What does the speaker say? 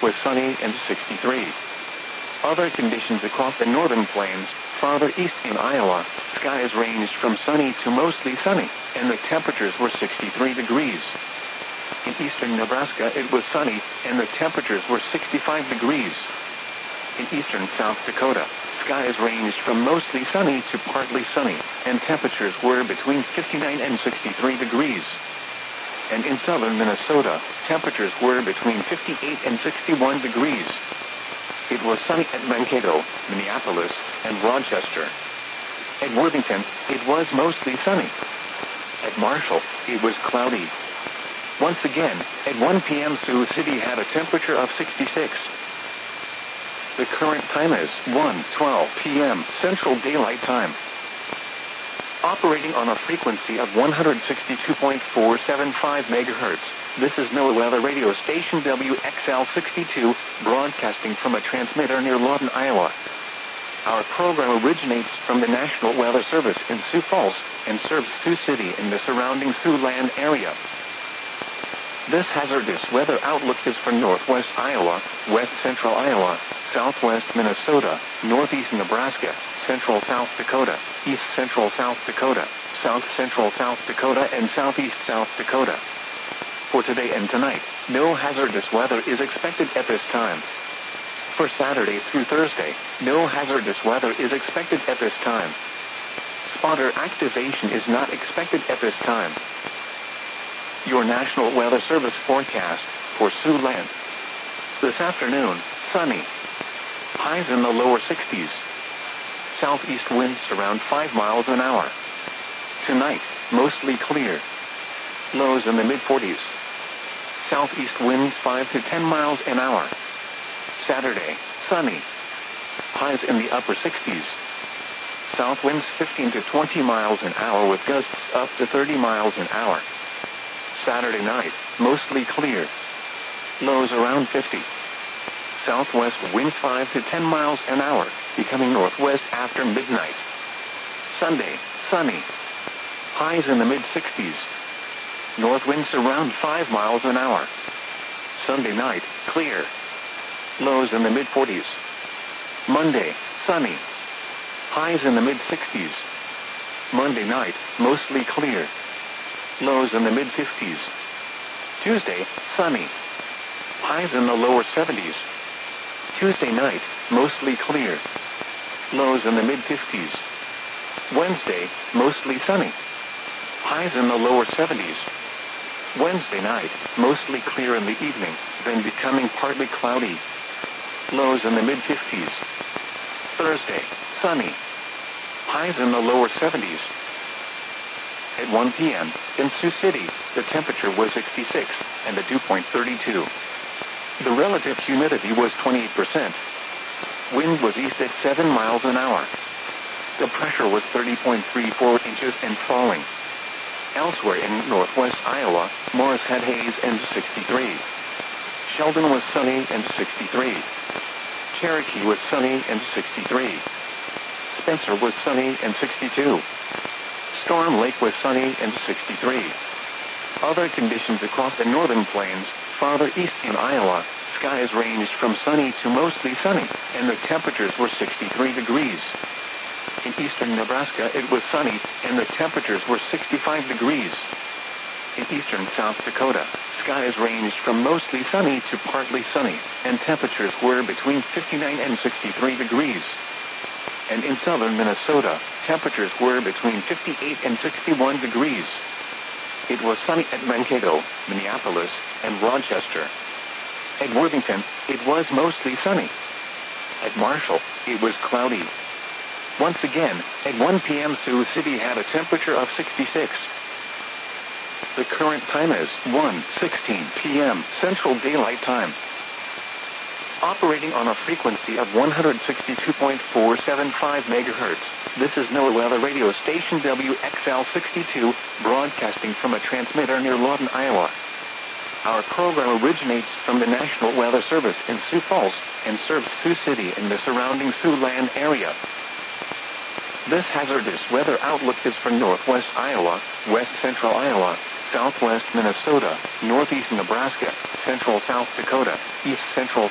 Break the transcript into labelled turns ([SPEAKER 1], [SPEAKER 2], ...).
[SPEAKER 1] with sunny and 63. Other conditions across the northern plains, farther east in Iowa, skies ranged from sunny to mostly sunny, and the temperatures were 63 degrees. In eastern Nebraska it was sunny, and the temperatures were 65 degrees. In eastern South Dakota, skies ranged from mostly sunny to partly sunny, and temperatures were between 59 and 63 degrees. And in southern Minnesota, temperatures were between 58 and 61 degrees. It was sunny at Mankato, Minneapolis, and Rochester. At Worthington, it was mostly sunny. At Marshall, it was cloudy. Once again, at 1 p.m. Sioux City had a temperature of 66. The current time is 1:12 p.m. Central Daylight Time. Operating on a frequency of 162.475 MHz, this is NOAA Weather Radio Station WXL62, broadcasting from a transmitter near Lawton, Iowa. Our program originates from the National Weather Service in Sioux Falls and serves Sioux City and the surrounding Siouxland area. This hazardous weather outlook is for northwest Iowa, west central Iowa, southwest Minnesota, northeast Nebraska, central South Dakota, east central South Dakota, south central South Dakota, and southeast South Dakota. For today and tonight, no hazardous weather is expected at this time. For Saturday through Thursday, no hazardous weather is expected at this time. Spotter activation is not expected at this time. Your National Weather Service forecast for Siouxland. This afternoon, sunny. Highs in the lower 60s. Southeast winds around 5 miles an hour. Tonight, mostly clear. Lows in the mid-40s. Southeast winds 5 to 10 miles an hour. Saturday, sunny. Highs in the upper 60s. South winds 15 to 20 miles an hour with gusts up to 30 miles an hour. Saturday night, mostly clear. Lows around 50. Southwest winds 5 to 10 miles an hour, becoming northwest after midnight. Sunday, sunny. Highs in the mid-60s. North winds around 5 miles an hour. Sunday night, clear. Lows in the mid-40s. Monday, sunny. Highs in the mid-60s. Monday night, mostly clear. Lows in the mid-50s. Tuesday, sunny. Highs in the lower 70s. Tuesday night, mostly clear. Lows in the mid-50s. Wednesday, mostly sunny. Highs in the lower 70s. Wednesday night, mostly clear in the evening, then becoming partly cloudy. Lows in the mid-50s. Thursday, sunny. Highs in the lower 70s. At 1 p.m., in Sioux City, the temperature was 66, and the dew point 32. The relative humidity was 28%. Wind was east at 7 miles an hour. The pressure was 30.34 inches and falling. Elsewhere in northwest Iowa, Morris had haze and 63. Sheldon was sunny and 63. Cherokee was sunny and 63. Spencer was sunny and 62. Storm Lake was sunny and 63. Other conditions across the northern plains, farther east in Iowa, skies ranged from sunny to mostly sunny, and the temperatures were 63 degrees. In eastern Nebraska it was sunny, and the temperatures were 65 degrees. In eastern South Dakota, skies ranged from mostly sunny to partly sunny, and temperatures were between 59 and 63 degrees. And in southern Minnesota, temperatures were between 58 and 61 degrees. It was sunny at Mankato, Minneapolis, and Rochester. At Worthington, it was mostly sunny. At Marshall, it was cloudy. Once again, at 1 p.m. Sioux City had a temperature of 66. The current time is 1:16 p.m. Central Daylight Time. Operating on a frequency of 162.475 MHz, this is NOAA Weather Radio Station WXL62, broadcasting from a transmitter near Lawton, Iowa. Our program originates from the National Weather Service in Sioux Falls and serves Sioux City and the surrounding Siouxland area. This hazardous weather outlook is for northwest Iowa, west central Iowa, southwest Minnesota, northeast Nebraska, central South Dakota, east central